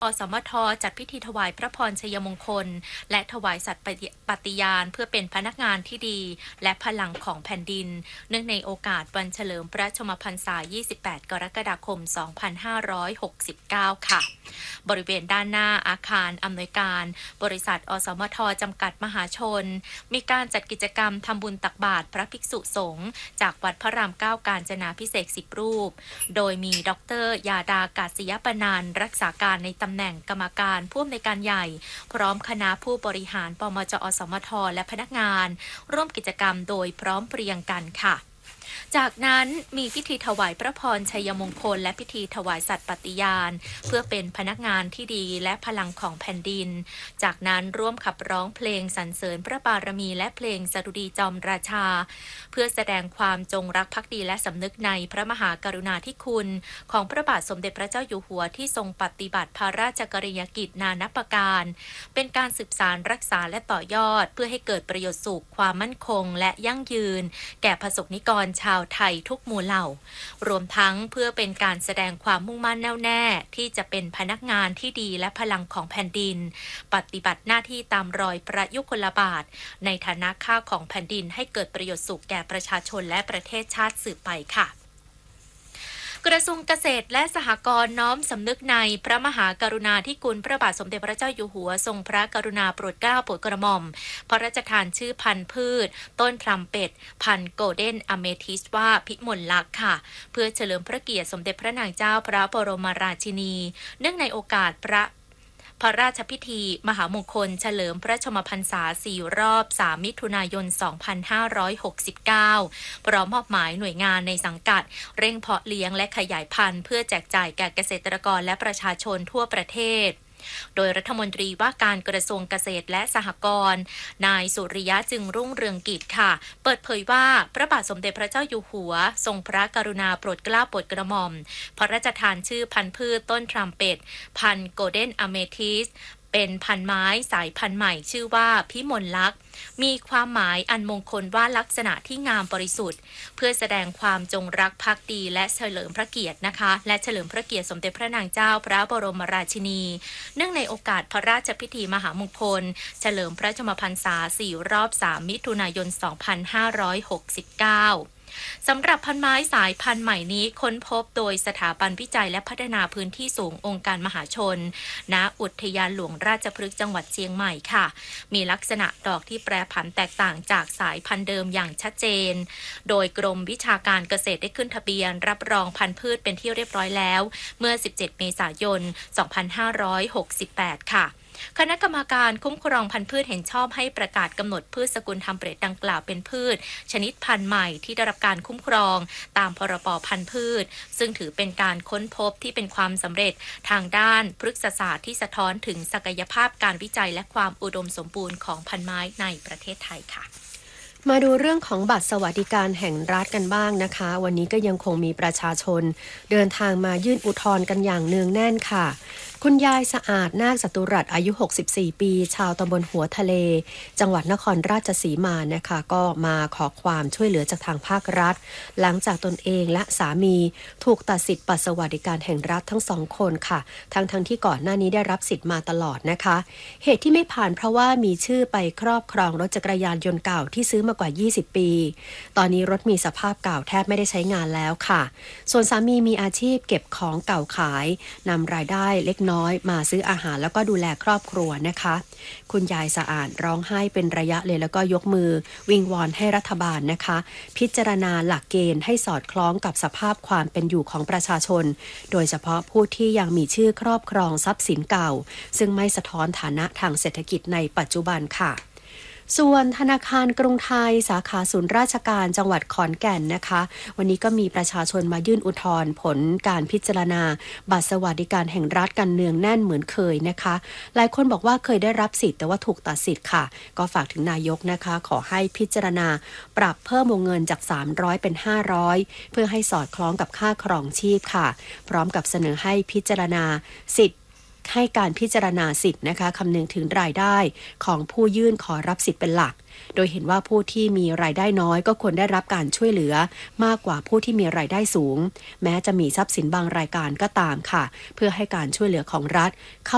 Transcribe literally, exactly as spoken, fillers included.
อสมทจัดพิธีถวายพระพรชัยมงคลและถวายสัตย์ปฏิญาณเพื่อเป็นพนักงานที่ดีและพลังของแผ่นดินเนื่องในโอกาสวันเฉลิมพระชนมพรรษา ยี่สิบแปด กรกฎาคม สองพันห้าร้อยหกสิบเก้า ค่ะ บริเวณด้านหน้าอาคารอำนวยการบริษัทอสมทจำกัดมหาชนมีการจัดกิจกรรมทำบุญตักบาตรพระภิกษุสงฆ์จากวัดพระรามเก้ากาญจนาภิเษกสิบรูปโดยมีดร.ยาดากาศยปนานท์รักษาการในตำแหน่งกรรมการผู้อำนวยการใหญ่พร้อมคณะผู้บริหารปมจ.อสมทและพนักงานร่วมกิจกรรมโดยพร้อมเพรียงกันค่ะจากนั้นมีพิธีถวายพระพรชัยมงคลและพิธีถวายสัตย์ปฏิญาณเพื่อเป็นพนักงานที่ดีและพลังของแผ่นดินจากนั้นร่วมขับร้องเพลงสรรเสริญพระบารมีและเพลงสดุดีจอมราชาเพื่อแสดงความจงรักภักดีและสำนึกในพระมหากรุณาธิคุณของพระบาทสมเด็จพระเจ้าอยู่หัวที่ทรงปฏิบัติพระราชกรณียกิจนานับประการเป็นการสืบสานรักษาและต่อยอดเพื่อให้เกิดประโยชน์สุขความมั่นคงและยั่งยืนแก่ประสบนิกรชาวไทยทุกหมู่เหล่ารวมทั้งเพื่อเป็นการแสดงความมุ่งมั่นแน่วแน่ที่จะเป็นพนักงานที่ดีและพลังของแผ่นดินปฏิบัติหน้าที่ตามรอยพระยุคลบาทในฐานะข้าของแผ่นดินให้เกิดประโยชน์สุขแก่ประชาชนและประเทศชาติสืบไปค่ะกระทรวงเกษตรและสหกรณ์น้อมสำนึกในพระมหากรุณาธิคุณพระบาทสมเด็จพระเจ้าอยู่หัวทรงพระกรุณาโปรดเกล้าโปรดกระหม่อมพระราชทานชื่อพันธุ์พืชต้นพลัมเป็ดพันธุ์โกลเด้นอเมทิสว่าพิมลลักษณ์ค่ะเพื่อเฉลิมพระเกียรติสมเด็จพระนางเจ้าพระบรมราชินีเนื่องในโอกาสพระพระราชพิธีมหามงคลเฉลิมพระชนมพรรษาสี่รอบสามมิถุนายนสองพันห้าร้อยหกสิบเก้าพร้อมมอบหมายหน่วยงานในสังกัดเร่งเพาะเลี้ยงและขยายพันธุ์เพื่อแจกจ่ายแก่เกษตรกรและประชาชนทั่วประเทศโดยรัฐมนตรีว่าการกระทรวงเกษตรและสหกรณ์นายสุริยะจึงรุ่งเรืองกิจค่ะเปิดเผยว่าพระบาทสมเด็จพระเจ้าอยู่หัวทรงพระกรุณาโปรดเกล้าโปรดกระหม่อมพระราชทานชื่อพันธุ์พืชต้นทรัมเป็ตพันธุ์โกลเด้นอเมทิสเป็นพันธุ์ไม้สายพันธุ์ใหม่ชื่อว่าพิมลลักษณ์มีความหมายอันมงคลว่าลักษณะที่งามบริสุทธิ์เพื่อแสดงความจงรักภักดีและเฉลิมพระเกียรตินะคะและเฉลิมพระเกียรติสมเด็จพระนางเจ้าพระบรมราชินีเนื่องในโอกาสพระราชพิธีมหามงคลเฉลิมพระชนมพรรษาสี่รอบสามมิถุนายนสองพันห้าร้อยหกสิบเก้าสำหรับพันไม้สายพันธุ์ใหม่นี้ค้นพบโดยสถาบันวิจัยและพัฒนาพื้นที่สูงองค์การมหาชนณอุทยานหลวงราชพฤกษ์จังหวัดเชียงใหม่ค่ะมีลักษณะดอกที่แปรผันแตกต่างจากสายพันธุ์เดิมอย่างชัดเจนโดยกรมวิชาการเกษตรได้ขึ้นทะเบียนรับรองพันธุ์พืชเป็นที่เรียบร้อยแล้วเมื่อสิบเจ็ดเมษายนสองพันห้าร้อยหกสิบแปดค่ะคณะกรรมการคุ้มครองพันธุ์พืชเห็นชอบให้ประกาศกำหนดพืชสกุลทำเปรตดังกล่าวเป็นพืชชนิดพันธุ์ใหม่ที่ได้รับการคุ้มครองตามพรบพันธุ์พืชซึ่งถือเป็นการค้นพบที่เป็นความสำเร็จทางด้านพฤกษศาสตร์ที่สะท้อนถึงศักยภาพการวิจัยและความอุดมสมบูรณ์ของพันธุ์ไม้ในประเทศไทยค่ะมาดูเรื่องของบัตรสวัสดิการแห่งรัฐกันบ้างนะคะวันนี้ก็ยังคงมีประชาชนเดินทางมายื่นอุทธรณ์กันอย่างเนืองแน่นค่ะคุณยายสะอาดนาคจตุรัสอายุหกสิบสี่ปีชาวตำบลหัวทะเลจังหวัดนครราชสีมานะคะก็มาขอความช่วยเหลือจากทางภาครัฐหลังจากตนเองและสามีถูกตัดสิทธิ์บัตรสวัสดิการแห่งรัฐทั้งสองคนค่ะทั้งทั้งที่ก่อนหน้านี้ได้รับสิทธิ์มาตลอดนะคะเหตุที่ไม่ผ่านเพราะว่ามีชื่อไปครอบครองรถจักรยานยนต์เก่าที่ซื้อมากว่ายี่สิบปีตอนนี้รถมีสภาพเก่าแทบไม่ได้ใช้งานแล้วค่ะส่วนสามีมีอาชีพเก็บของเก่าขายนำรายได้เล็กน้อยมาซื้ออาหารแล้วก็ดูแลครอบครัวนะคะคุณยายสะอาดร้องไห้เป็นระยะเลยแล้วก็ยกมือวิงวอนให้รัฐบาลนะคะพิจารณาหลักเกณฑ์ให้สอดคล้องกับสภาพความเป็นอยู่ของประชาชนโดยเฉพาะผู้ที่ยังมีชื่อครอบครองทรัพย์สินเก่าซึ่งไม่สะท้อนฐานะทางเศรษฐกิจในปัจจุบันค่ะส่วนธนาคารกรุงไทยสาขาศูนย์ราชการจังหวัดขอนแก่นนะคะวันนี้ก็มีประชาชนมายื่นอุทธรณ์ผลการพิจารณาบัตรสวัสดิการแห่งรัฐกันเนืองแน่นเหมือนเคยนะคะหลายคนบอกว่าเคยได้รับสิทธิ์แต่ว่าถูกตัดสิทธิ์ค่ะก็ฝากถึงนายกนะคะขอให้พิจารณาปรับเพิ่มวงเงินจากสามร้อยเป็นห้าร้อยเพื่อให้สอดคล้องกับค่าครองชีพค่ะพร้อมกับเสนอให้พิจารณาสิทธิ์ให้การพิจารณาสิทธิ์นะคะคำนึงถึงรายได้ของผู้ยื่นขอรับสิทธิ์เป็นหลักโดยเห็นว่าผู้ที่มีรายได้น้อยก็ควรได้รับการช่วยเหลือมากกว่าผู้ที่มีรายได้สูงแม้จะมีทรัพย์สินบางรายการก็ตามค่ะเพื่อให้การช่วยเหลือของรัฐเข้า